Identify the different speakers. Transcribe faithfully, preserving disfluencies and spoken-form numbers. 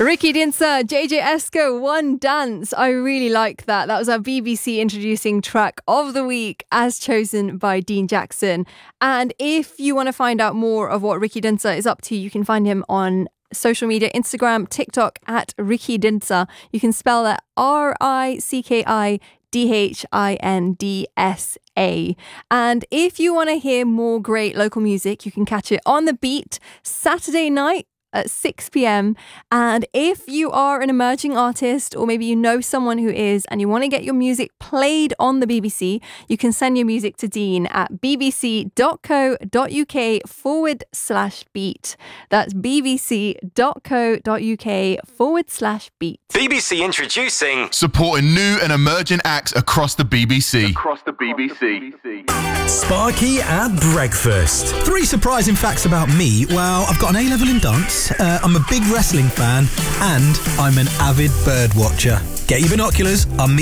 Speaker 1: Ricky Dinsa, J J Esco, One Dance. I really like that. That was our B B C introducing track of the week as chosen by Dean Jackson. And if you want to find out more of what Ricky Dinsa is up to, you can find him on social media, Instagram, TikTok at Ricky Dinsa. You can spell that R I C K I D H I N D S A. And if you want to hear more great local music, you can catch it on The Beat Saturday night at six p.m. And if you are an emerging artist, or maybe you know someone who is, and you want to get your music played on the B B C, you can send your music to Dean at bbc.co.uk forward slash beat. That's bbc.co.uk forward slash beat.
Speaker 2: B B C introducing,
Speaker 3: supporting new and emerging acts across the B B C.
Speaker 4: Across the B B C.
Speaker 5: Sparky at breakfast. Three surprising facts about me. Well, I've got an A-level in dance, uh, I'm a big wrestling fan, and I'm an avid bird watcher. Get your binoculars, I'm